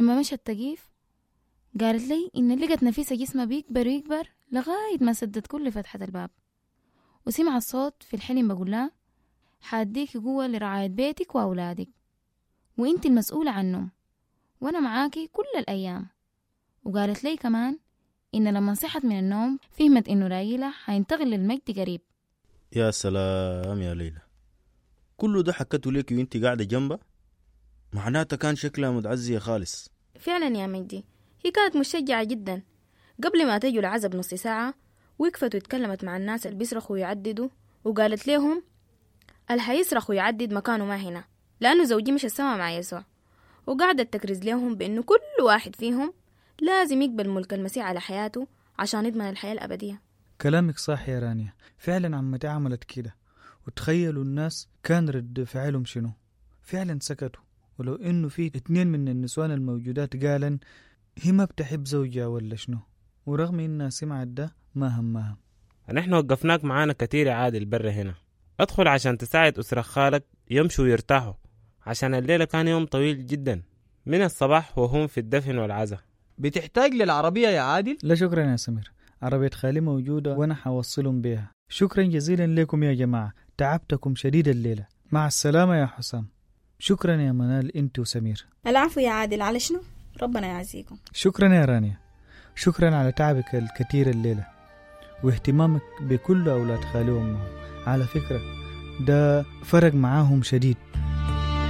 لما مشت تقيف قالت لي إن لقت نفيسة جسمها بيكبر ويكبر لغاية ما سدت كل فتحة الباب، وسمع الصوت في الحلم بقول لها حاديك قوة لرعاية بيتك وأولادك، وإنت المسؤولة عنهم، وأنا معاكي كل الأيام. وقالت لي كمان إن لما صحت من النوم فهمت إنه رايلة هينتقل للمجد قريب. يا سلام يا ليلى، كله ده حكته ليك وانت قاعدة جنبها؟ معناتها كان شكلها متعزية خالص. فعلا يا مجدي، هي كانت مشجعة جدا. قبل ما تجوا العزب نص ساعة وقفت واتكلمت مع الناس اللي بيصرخوا ويعددوا، وقالت لهم اللي هيصرخ ويعدد مكانه ما هنا، لأنه زوجي مش السما مع يسوع. وقعدت تكرز لهم بأنه كل واحد فيهم لازم يقبل ملك المسيح على حياته عشان يضمن الحياة الأبدية. كلامك صح يا رانيا، فعلا عمتي عملت كده. وتخيلوا الناس كان رد فعلهم شنو؟ فعلا سكتوا، ولو إنه في 2 من النسوان الموجودات قالن هي ما بتحب زوجها ولا شنو، ورغم إنها سمعت ده ما همها. نحن وقفناك معانا كتير يا عادل برا هنا، ادخل عشان تساعد أسرة خالك يمشوا ويرتاحوا، عشان الليلة كان يوم طويل جدا من الصباح وهم في الدفن والعزاء. بتحتاج للعربية يا عادل؟ لا شكرا يا سمير، عربية خالي موجودة وأنا حوصلهم بيها. شكرا جزيلا لكم يا جماعة، تعبتكم شديد الليلة. مع السلامة يا حسام. شكرا يا منال انت وسمير. العفو يا عادل، على شنو؟ ربنا يعزيكم. شكرا يا رانيا، شكرا على تعبك الكثير الليلة واهتمامك بكل أولاد خالي وأمهم. على فكرة ده فرق معاهم شديد.